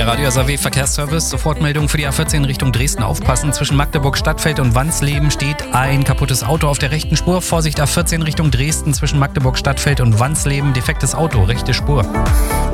Radio SAW Verkehrsservice, Sofortmeldung für die A14 Richtung Dresden. Aufpassen, zwischen Magdeburg Stadtfeld und Wansleben steht ein kaputtes Auto auf der rechten Spur. Vorsicht, A14 Richtung Dresden, zwischen Magdeburg Stadtfeld und Wansleben, defektes Auto, rechte Spur.